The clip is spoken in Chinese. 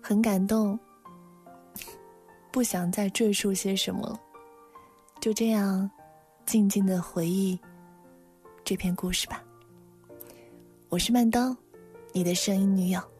很感动，不想再赘述些什么了，就这样静静地回忆这篇故事吧。我是曼刀，你的声音女友。